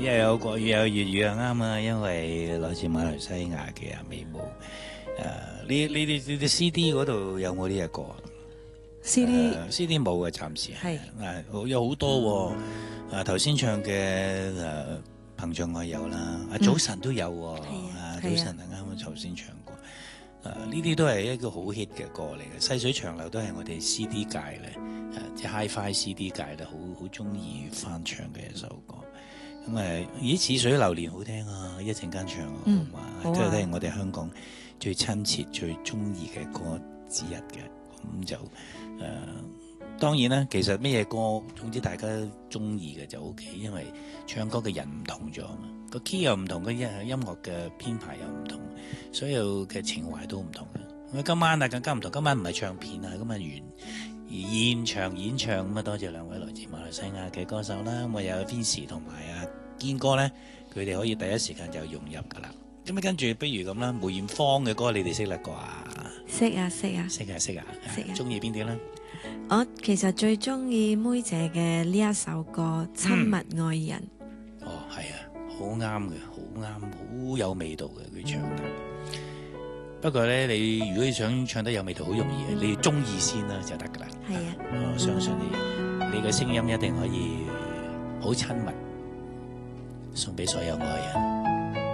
因為有國語有粵語啊啱啊，因為來自馬來西亞嘅美舞。呢啲 CD 嗰度有冇呢隻歌？CD 冇嘅，暫時係有好多喎。頭先唱嘅憑着愛有啦，早晨都有喎。早晨啱啱頭先唱過。呢啲都係一個好 hit 嘅歌嚟嘅，細水長流都係我哋 CD 界咧，即係 Hi-Fi CD 界咧，好中意翻唱嘅一首歌。咁似水流年好聽啊！一陣間唱好嘛？都係我哋香港最親切、最中意嘅歌之一嘅。咁就當然啦，其實咩嘢歌，總之大家中意嘅就 OK， 因為唱歌嘅人唔同咗嘛，個 key 又唔同，個音樂嘅編排又唔同，所有嘅情懷都唔同嘅。咁今晚更加唔同，今晚唔係唱片啊，今晚現場演唱咁啊！多謝兩位來自馬來西亞嘅歌手啦，咁有 Vincy 同埋堅哥咧，佢哋可以第一時間就融入噶啦。咁跟住不如咁啦，梅艷芳嘅歌你哋識得啩？識啊！中意邊啲咧？ 我其實最中意妹姐嘅呢一首歌《親密愛人》。 係啊，好啱嘅，好有味道嘅佢唱嘅。不過咧，你如果你想唱得有味道，好容易嘅，你要中意先啦就得噶啦。 係啊， 我相信你嘅聲音一定可以好親密，送俾所有愛人。